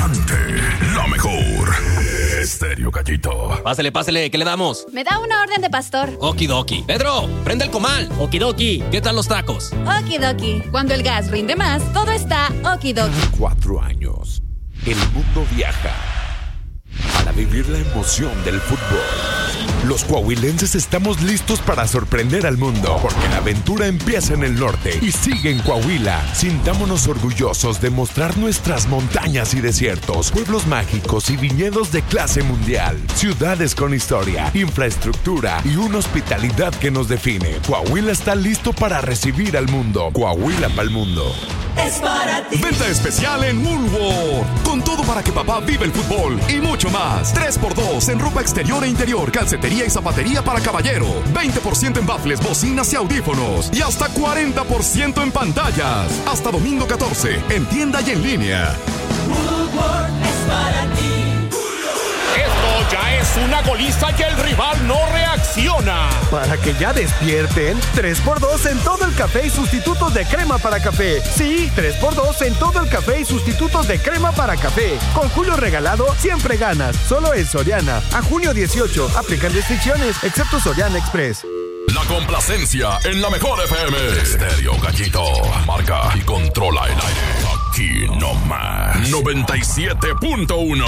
elegante, la mejor. Estéreo Gallito. Pásale, ¿qué le damos? Me da una orden de pastor. Okidoki. Pedro, prende el comal. Okidoki. ¿Qué tal los tacos? Okidoki. Cuando el gas rinde más, todo está okidoki. 4 años. El mundo viaja para vivir la emoción del fútbol. Los coahuilenses estamos listos para sorprender al mundo, porque la aventura empieza en el norte y sigue en Coahuila. Sintámonos orgullosos de mostrar nuestras montañas y desiertos, pueblos mágicos y viñedos de clase mundial, ciudades con historia, infraestructura y una hospitalidad que nos define. Coahuila está listo para recibir al mundo. Coahuila para el mundo. Es para ti. Venta especial en Woolworth. Con todo para que papá viva el fútbol y mucho más. 3x2 en ropa exterior e interior, calcetería y zapatería para caballero. 20% en bafles, bocinas y audífonos. Y hasta 40% en pantallas. Hasta domingo 14, en tienda y en línea. Woolworth es para ti. Esto ya es una goliza y el rival no reacciona. Para que ya despierten, 3x2 en todo el café y sustitutos de crema para café. Sí, 3x2 en todo el café y sustitutos de crema para café. Con julio regalado, siempre ganas. Solo en Soriana. A junio 18. Aplican restricciones, excepto Soriana Express. La complacencia en la mejor FM. Estéreo Gallito. Marca y controla el aire. Aquí nomás. 97.1.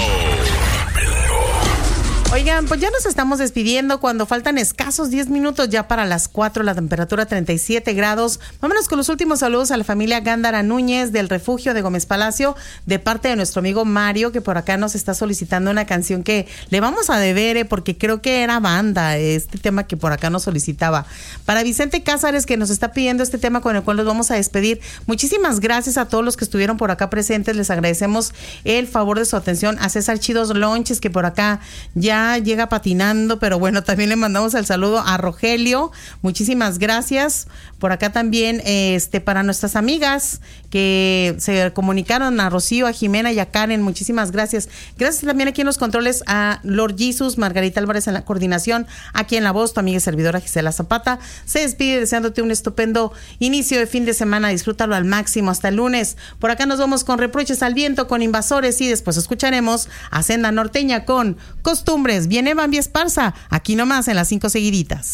Oigan, pues ya nos estamos despidiendo cuando faltan escasos 10 minutos ya para las 4, la temperatura 37 grados. Vámonos con los últimos saludos a la familia Gándara Núñez del Refugio de Gómez Palacio, de parte de nuestro amigo Mario, que por acá nos está solicitando una canción que le vamos a deber, porque creo que era banda, este tema que por acá nos solicitaba. Para Vicente Cázares, que nos está pidiendo este tema con el cual nos vamos a despedir. Muchísimas gracias a todos los que estuvieron por acá presentes. Les agradecemos el favor de su atención. A César Chidos Lonches, que por acá ya llega patinando, pero bueno, también le mandamos el saludo a Rogelio. Muchísimas gracias. Por acá también para nuestras amigas que se comunicaron, a Rocío, a Jimena y a Karen, muchísimas gracias. Gracias también aquí en los controles a Lord Jesus, Margarita Álvarez en la coordinación, aquí en la voz, tu amiga y servidora Gisela Zapata. Se despide deseándote un estupendo inicio de fin de semana. Disfrútalo al máximo hasta el lunes. Por acá nos vamos con Reproches al Viento, con Invasores, y después escucharemos a Senda Norteña con Costumbres. Viene Bambi Esparza, aquí nomás en las 5 seguiditas.